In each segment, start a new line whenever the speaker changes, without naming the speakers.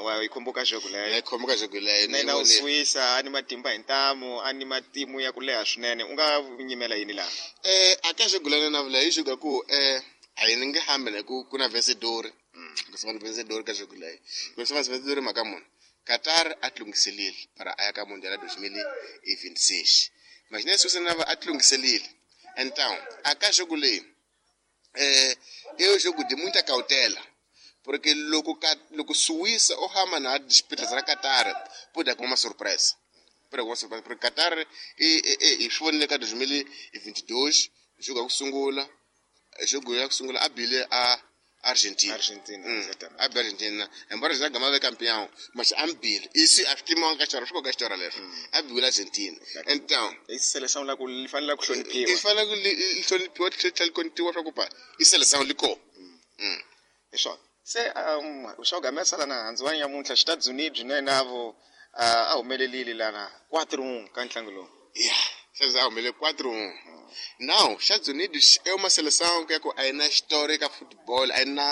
wayikhomboka jogo leyo.
Yayikhomboka jogo leyo.
Na uSwissa ani matimba hintamu ani matimu ya kuleha swinene. Unga nyimela yini la?
Aka jogo leyo na vula ijuga ku ayininge hambele ku kuna vencedor. Kusema vencedor ka jogo leyo. Kusema vencedor makamon. Qatar atlungiselile para ayaka mundial 2026. Mas nem Suíça nava atlungiselile. Então, aka jogo leyo é um jogo de muita cautela. Porque logo Suíça ou Hamana disputa será Qatar pode dar uma surpresa. Porque Qatar e foi no 2022 jogo com Angola, a Bíblia a Argentina.
Exatamente.
A Argentina, embora já ganhou o campeão, mas a Bíblia, isso acho que não gastou, ficou gastou ali. A Bíblia Argentina. Então,
essa seleção lá com ele fala lá com o Piwa.
Ele fala com o Piwa que ele continua a preocupar. Essa seleção licou.
Isso. Se o show começa lá na Anzwani ya muita Estados Unidos, né, navo umelelili lá na 4-1 Cantlangolo.
Vocês aumelele 4-1. Não, Estados Unidos é uma seleção que é na histórica futebol,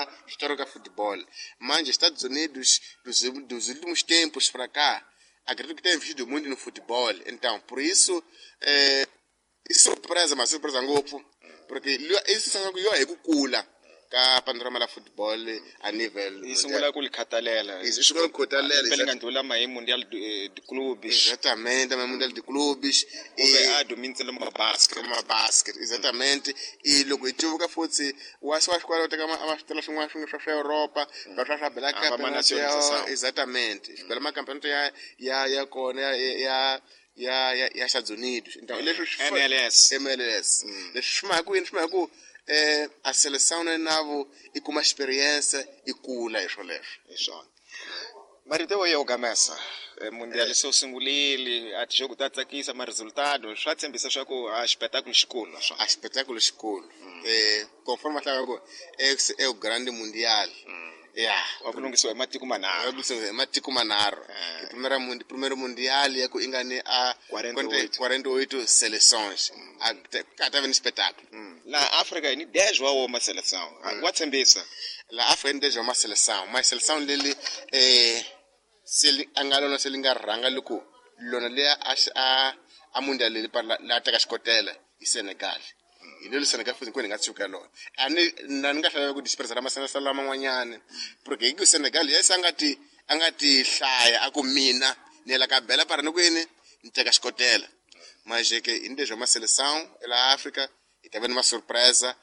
Mas Estados Unidos dos últimos tempos para cá, acredito que tem investido muito no futebol. Então, por isso surpresa, mas surpresa ngopo, porque isso é cula. Ka panorama la futebol a nível
isso ngula kulikhathalela
isso kulikhathalela
belingandula ma mundial de clubes
exatamente ma mundial de clubes
e a dominante ma
basket exatamente e logo ituka futhi waswashkwala utaka amastela swin'wana swa Europa va swa bela campeonato exatamente bela ma campeonato ya kona ya Estados Unidos então leswi MLS leswi swimaku a seleção não é nova e com uma experiência e cula
isso. Marito eu começa mundial só singulili at jogo tatsakisa ma resultado swa tshembisa swa ku a espetáculo xikulu
a espetáculo xikulu conforme hlaka é o grande mundial
wakulungisiwa matiko manharhu
primeiro mundial ya ku ingane a 48 seleções ka ta veni espetáculo
la África ni 10 wa uma seleção wa tshembisa
la África ni 10 wa uma seleção mas seleção leli se angalona se linga ranga loko lona le a mundial leli para la taka xikotela i Senegal ilelo Senegal futhi kwena ngatsuka lona ani nga hlaya ku dispersa la masana sala man'wanyana porque ku Senegal yasangati angati hlaya akumina nela ka bela para nokwini nteka xikotela mas que indejo uma seleção ela África e também uma surpresa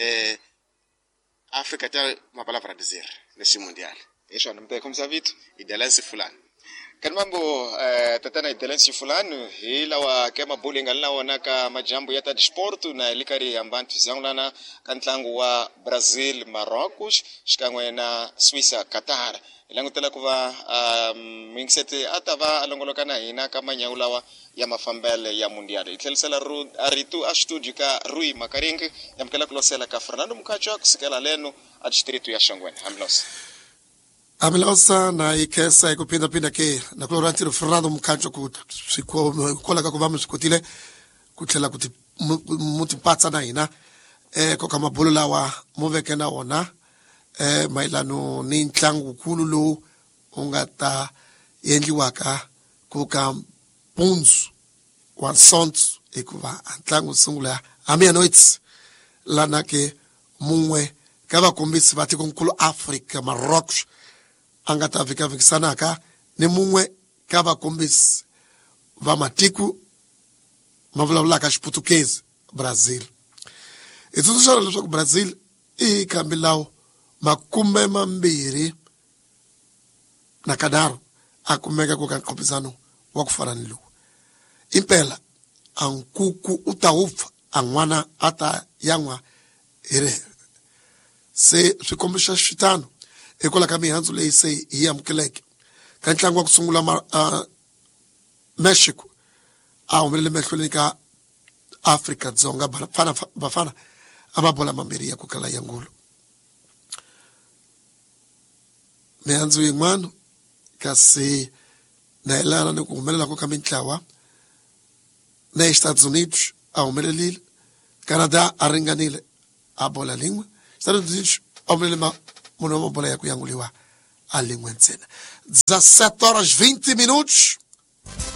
África tem uma palavra a dizer nesse mundial
isso não tem como saber
idalansi fulani
kan mambo tatana idalansi fulani hilawa kema bowling lawa naka majambo yata desporto na likari ambantu zanglana kan tlangu wa Brazil Marrocos xikangwe na Suíça Qatar ilangutela kuva mingsete atava alongolokana hina kama nyaulawa ya mafambele ya mundial itlhelisela aritu a studio ka Rui Makaringi yamkela kulosela ka Fernando Mukacho kusikela leno a distrito ya Shangweni
Amlosa na ikesa ikupinda ke na kuloranti Fernando Mukacho kola ka kuvamos kutile kutlela kuti mutipatsa na hina ko kama bolo lawa moveke na ona mailano ni ntlangu kulu lo ungata yendliwaka ku ka punzu wa sonts ekuva ntlangu sungula amianoits lana ke mungwe ka va kombisi va tiko nkulu Africa Marrocos angata vikavikisanaka ni mungwe ka va kombisi va matiku mavulavulaka xiputukezi Brazil itsundzuxa leswaku Brazil i kambilawu 20 na kadaro akumeka ku ka nqopisano wa ku fana ni lowu impela ankuku utawupfa an'wana ata yan'wa ire se swikombisa xitano hikola ka mihandzu leyi se hi amukeleke ka ntlangu wa ku sungula Mexico a humelele mehlweni ka Afrika-Dzonga bafana amabola mambirhi ya ku kala ya ngulo mihandzu yin'wana kasi na helana ni ku humelela ko ka mintlawa na Estados Unidos a humelelile Canada a ringanile a bola lin'we Estados Unidos a humelele munhu wa mabola ya ku yanguliwa a língua ntsena. 17 horas 20 minutos.